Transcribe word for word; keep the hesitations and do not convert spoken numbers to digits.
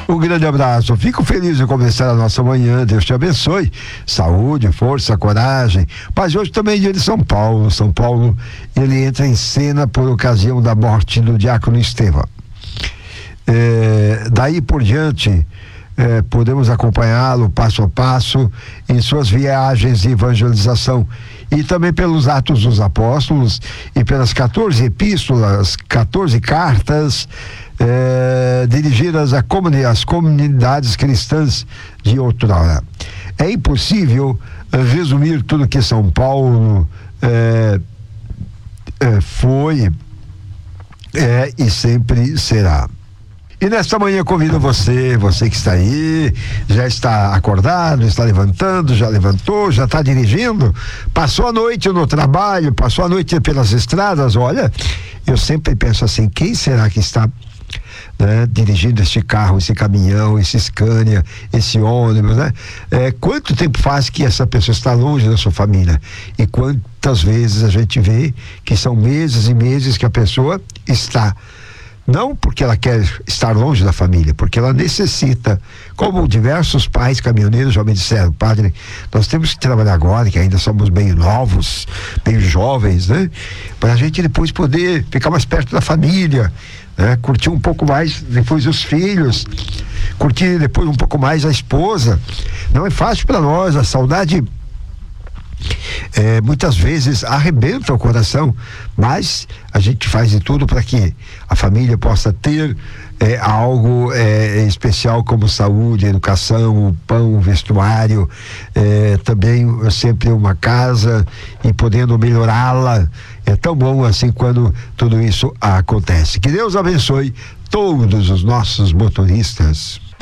Um grande abraço, fico feliz de começar a nossa manhã, Deus te abençoe, saúde, força, coragem. Mas hoje também é dia de São Paulo. São Paulo, ele entra em cena por ocasião da morte do diácono Estevão. É, daí por diante, é, podemos acompanhá-lo passo a passo em suas viagens de evangelização e também pelos Atos dos Apóstolos e pelas quatorze epístolas, quatorze cartas É, dirigidas a comuni- às comunidades cristãs de outrora. É impossível é, resumir tudo que São Paulo é, é, foi é, e sempre será. E nesta manhã convido você, você que está aí, já está acordado, está levantando, já levantou, já está dirigindo, passou a noite no trabalho, passou a noite pelas estradas. Olha, eu sempre penso assim, quem será que está Né, dirigindo este carro, esse caminhão, esse Scania, esse ônibus, né? É, quanto tempo faz que essa pessoa está longe da sua família? E quantas vezes a gente vê que são meses e meses que a pessoa está, não porque ela quer estar longe da família, porque ela necessita, como diversos pais caminhoneiros já me disseram, padre, nós temos que trabalhar agora, que ainda somos bem novos, bem jovens, né? Para a gente depois poder ficar mais perto da família, né? Curtir um pouco mais depois os filhos, curtir depois um pouco mais a esposa. Não é fácil para nós, a saudade É, muitas vezes arrebenta o coração, mas a gente faz de tudo para que a família possa ter é, algo é, especial, como saúde, educação, o pão, o vestuário, é, também sempre uma casa e podendo melhorá-la. É tão bom assim quando tudo isso acontece. Que Deus abençoe todos os nossos motoristas.